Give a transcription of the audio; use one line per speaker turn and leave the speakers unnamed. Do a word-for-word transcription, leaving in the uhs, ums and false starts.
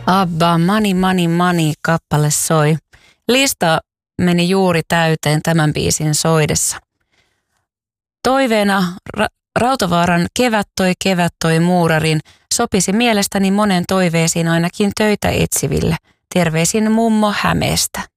Abba, Money, Money, Money kappale soi. Lista meni juuri täyteen tämän biisin soidessa. Toiveena Ra- Rautavaaran Kevät toi, kevät toi muurarin sopisi mielestäni monen toiveisiin ainakin töitä etsiville. Terveisin mummo Hämeestä.